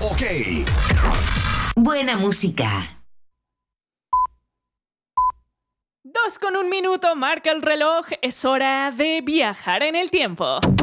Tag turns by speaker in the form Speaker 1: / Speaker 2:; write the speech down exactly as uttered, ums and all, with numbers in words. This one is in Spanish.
Speaker 1: Ok.
Speaker 2: Buena música.
Speaker 3: Dos con un minuto marca el reloj. Es hora de viajar en el tiempo.